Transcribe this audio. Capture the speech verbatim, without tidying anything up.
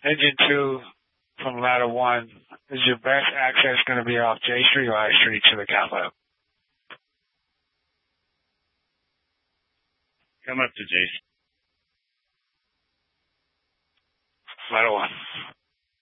engine two from ladder one, is your best access going to be off J Street or I Street to the cath lab? Come up to J Street. Ladder one.